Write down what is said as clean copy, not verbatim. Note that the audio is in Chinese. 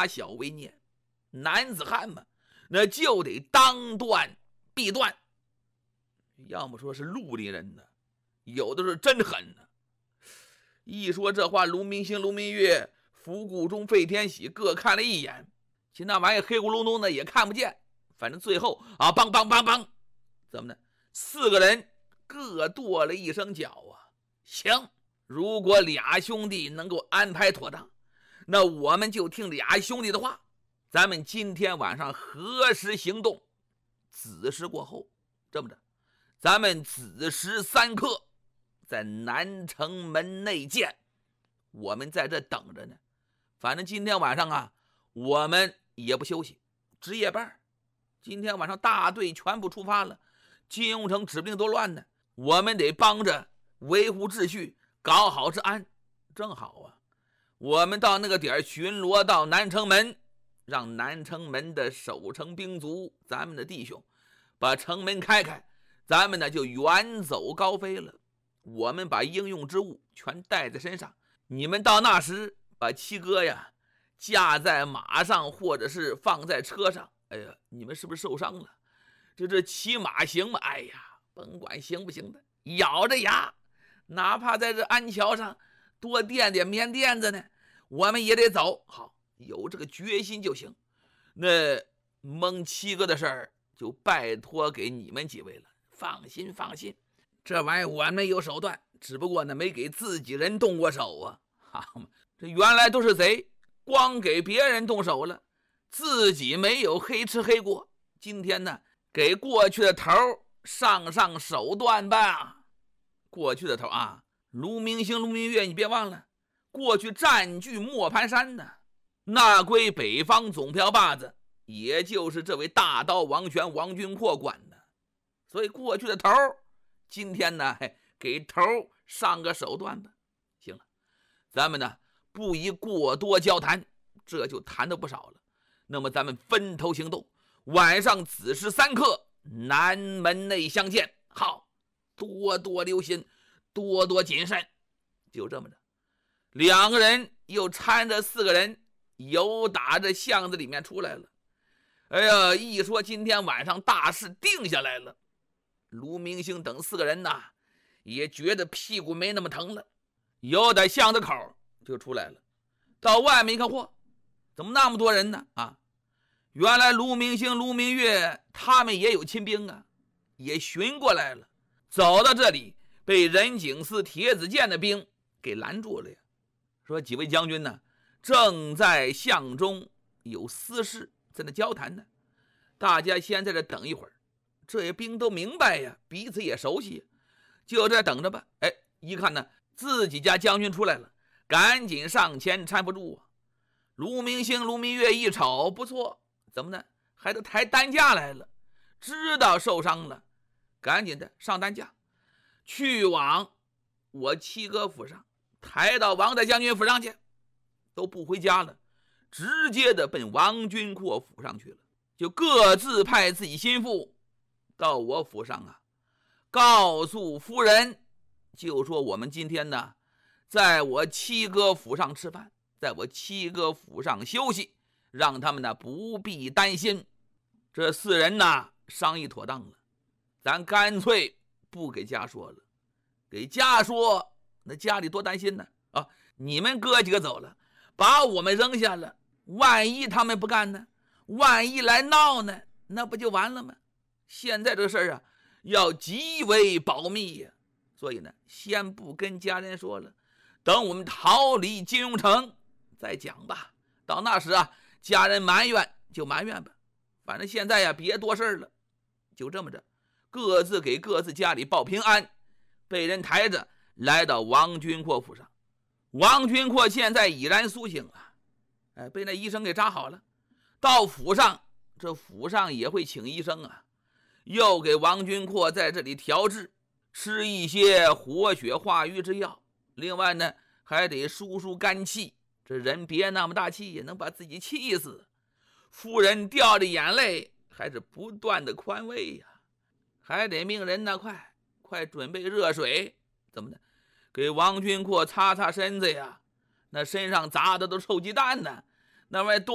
打小为念，男子汉嘛，那就得当断必断。要么说是绿林人呢，有的是真狠呢。一说这话，卢明星、卢明月、伏古中、费天喜各看了一眼，其实那玩意黑咕隆咚的也看不见。反正最后啊，梆梆梆梆，怎么呢？4个人各跺了一声脚啊。行，如果俩兄弟能够安排妥当，那我们就听俩兄弟的话。咱们今天晚上何时行动？子时过后，这么着，咱们子时3刻在南城门内见。我们在这等着呢。反正今天晚上啊，我们也不休息，值夜班。今天晚上大队全部出发了，金庸城指不定多乱呢，我们得帮着维护秩序，搞好治安。正好啊，我们到那个点巡逻到南城门，让南城门的守城兵卒，咱们的弟兄把城门开开，咱们呢就远走高飞了。我们把应用之物全带在身上，你们到那时把七哥呀架在马上，或者是放在车上。哎呀，你们是不是受伤了？这骑马行吗？哎呀，甭管行不行的，咬着牙，哪怕在这安桥上多垫点棉垫子呢，我们也得走。好，有这个决心就行。那蒙七哥的事儿就拜托给你们几位了，放心放心，这玩意儿我们有手段，只不过呢没给自己人动过手啊。好嘛，这原来都是贼，光给别人动手了，自己没有黑吃黑过。今天呢，给过去的头上手段吧。过去的头啊，卢明星、卢明月，你别忘了，过去占据磨盘山呢，那归北方总票把子，也就是这位大刀王权王君阔管的。所以过去的头，今天呢，给头上个手段吧。行了，咱们呢不宜过多交谈，这就谈得不少了。那么咱们分头行动，晚上子时3刻，南门内相见。好，多多留心，多多谨慎。就这么着，2个人又搀着4个人由打着巷子里面出来了。哎呀，一说今天晚上大事定下来了，卢明星等4个人呐也觉得屁股没那么疼了，由在巷子口就出来了。到外面一看，嚯，怎么那么多人呢？啊，原来卢明星、卢明月他们也有亲兵啊，也寻过来了。走到这里，被任景司、铁子健的兵给拦住了呀。说几位将军呢，正在巷中有私事在那交谈呢，大家先在这等一会儿。这些兵都明白呀，彼此也熟悉，就这等着吧。哎，一看呢，自己家将军出来了，赶紧上前搀扶住啊。卢明星、卢明月一瞅，不错，怎么呢？还都抬担架来了，知道受伤了，赶紧的上担架，去往我七哥府上，抬到王大将军府上去。都不回家了，直接的奔王君阔府上去了，就各自派自己心腹到我府上啊，告诉夫人，就说我们今天呢在我七哥府上吃饭，在我七哥府上休息，让他们呢不必担心。这4人呢商议妥当了，咱干脆不给家说了，给家说那家里多担心呢啊！你们哥几个走了，把我们扔下了，万一他们不干呢？万一来闹呢？那不就完了吗？现在这个事儿啊，要极为保密呀。所以呢，先不跟家人说了，等我们逃离金庸城再讲吧。到那时啊，家人埋怨就埋怨吧，反正现在呀，别多事了。就这么着，各自给各自家里报平安，被人抬着来到王君阔府上。王君阔现在已然苏醒了，被那医生给扎好了。到府上，这府上也会请医生啊，又给王君阔在这里调治，吃一些活血化瘀之药。另外呢，还得舒舒肝气，这人别那么大气，也能把自己气死。夫人掉着眼泪，还是不断的宽慰呀，还得命人呢，快准备热水，怎么的，给王君阔擦擦身子呀，那身上砸的都臭鸡蛋呢，那玩意多